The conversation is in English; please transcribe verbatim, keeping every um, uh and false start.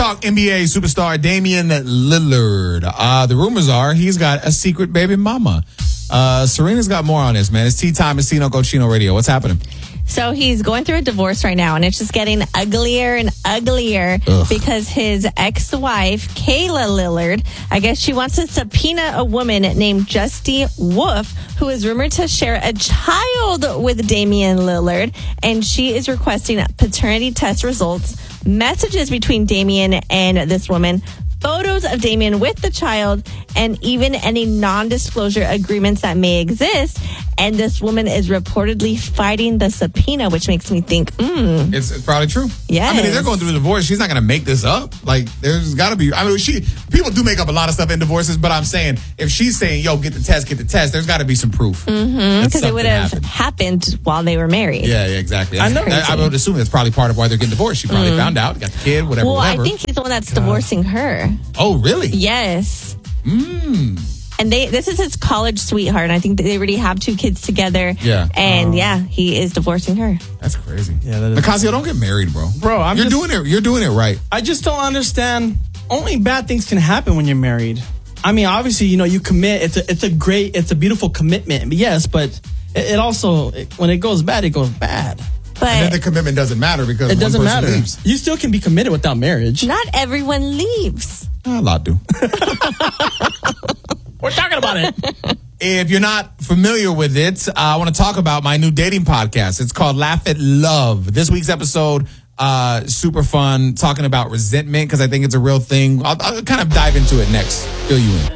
talk N B A superstar Damian Lillard. Uh, the rumors are he's got a secret baby mama. Uh, Serena's got more on this, man. It's Tea Time at Cino Cochino Radio. What's happening? So he's going through a divorce right now, and it's just getting uglier and uglier Ugh. because his ex-wife, Kayla Lillard, I guess she wants to subpoena a woman named Justy Wolf, who is rumored to share a child with Damian Lillard, and she is requesting paternity test results, messages between Damian and this woman, photos of Damian with the child, and even any non-disclosure agreements that may exist. And this woman is reportedly fighting the subpoena, which makes me think, hmm. It's, it's probably true. Yes. I mean, if they're going through a divorce, she's not going to make this up. Like, there's got to be. I mean, she people do make up a lot of stuff in divorces, but I'm saying if she's saying, "Yo, get the test, get the test," there's got to be some proof. Mm-hmm. Because it would have happened. happened while they were married. Yeah, yeah, exactly. I know. I, I would assume that's probably part of why they're getting divorced. She probably Mm. found out, got the kid, whatever. Well, whatever. I think he's the one that's divorcing her. Oh, really? Yes. Mm. And they this is his college sweetheart. And I think they already have two kids together. Yeah. And Oh. yeah, he is divorcing her. That's crazy. Yeah, that is. Nicasio, don't get married, bro. Bro, I'm you're just- doing it. You're doing it right. I just don't understand. Only bad things can happen when you're married. I mean, obviously, you know, you commit. It's a, it's a great, it's a beautiful commitment. Yes, but it, it also, it, when it goes bad, it goes bad. And then But the commitment doesn't matter because It doesn't one person matter. leaves. You still can be committed without marriage. not everyone leaves. A lot do. We're talking about it. If you're not familiar with it, uh, I want to talk about my new dating podcast. It's called Laugh at Love. This week's episode, uh, super fun, talking about resentment because I think it's a real thing. I'll, I'll kind of dive into it next. Fill you in.